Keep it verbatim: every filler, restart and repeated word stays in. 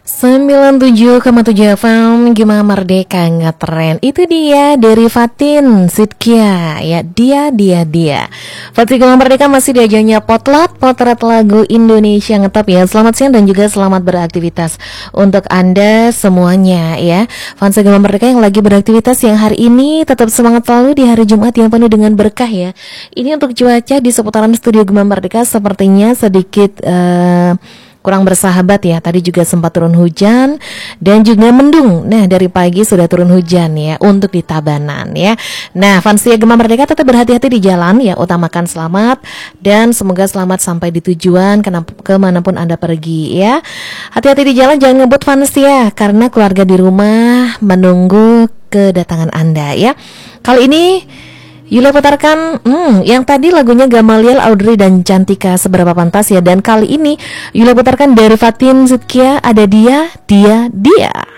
sembilan puluh tujuh koma tujuh F M Gema Merdeka ngetren. Itu dia dari Fatin Sidkia. Ya dia dia dia Fatin Gema Merdeka masih diajarnya potlat potret lagu Indonesia ngetop ya. Selamat siang dan juga selamat beraktivitas untuk Anda semuanya ya. Fans Gema Merdeka yang lagi beraktivitas yang hari ini tetap semangat selalu di hari Jumat yang penuh dengan berkah ya. Ini untuk cuaca di seputaran studio Gema Merdeka sepertinya sedikit uh, kurang bersahabat ya. Tadi juga sempat turun hujan dan juga mendung. Nah dari pagi sudah turun hujan ya untuk di Tabanan ya. Nah fansia Gema Merdeka tetap berhati-hati di jalan ya. Utamakan selamat dan semoga selamat sampai di tujuan kemanapun Anda pergi ya. Hati-hati di jalan, jangan ngebut fansia karena keluarga di rumah menunggu kedatangan Anda ya. Kali ini Yula putarkan hmm, yang tadi lagunya Gamaliel, Audrey dan Cantika Seberapa Pantas ya. Dan kali ini Yula putarkan dari Fatin Sidkia, ada dia, dia, dia.